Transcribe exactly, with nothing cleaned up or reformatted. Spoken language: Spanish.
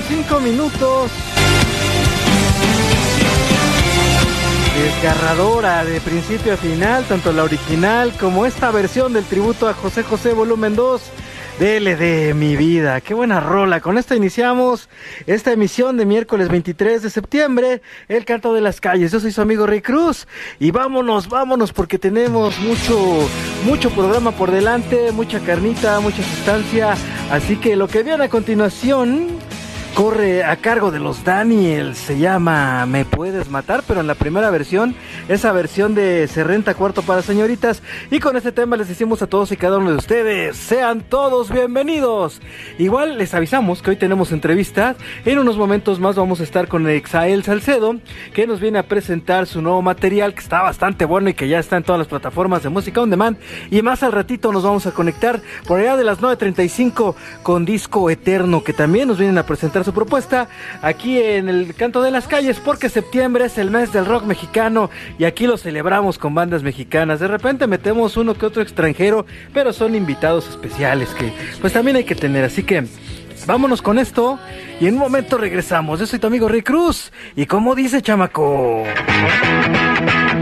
cinco minutos. Desgarradora de principio a final, tanto la original como esta versión del tributo a José José volumen dos. D L D, mi vida, qué buena rola. Con esto iniciamos esta emisión de miércoles veintitrés de septiembre, El Canto de las Calles. Yo soy su amigo Rey Cruz y vámonos, vámonos porque tenemos mucho, mucho programa por delante, mucha carnita, mucha sustancia. Así que lo que viene a continuación corre a cargo de los Daniels, se llama Me Puedes Matar, pero en la primera versión, esa versión de Se Renta Cuarto para Señoritas. Y con este tema les decimos a todos y cada uno de ustedes, sean todos bienvenidos. Igual les avisamos que hoy tenemos entrevista. En unos momentos más vamos a estar con Exael Salcedo, que nos viene a presentar su nuevo material, que está bastante bueno y que ya está en todas las plataformas de música on demand. Y más al ratito nos vamos a conectar por allá de las nueve treinta y cinco con Disco Eterno, que también nos vienen a presentar su propuesta aquí en El Canto de las Calles, porque septiembre es el mes del rock mexicano y aquí lo celebramos con bandas mexicanas. De repente metemos uno que otro extranjero, pero son invitados especiales que pues también hay que tener, así que vámonos con esto y en un momento regresamos. Yo soy tu amigo Rick Cruz y como dice chamaco,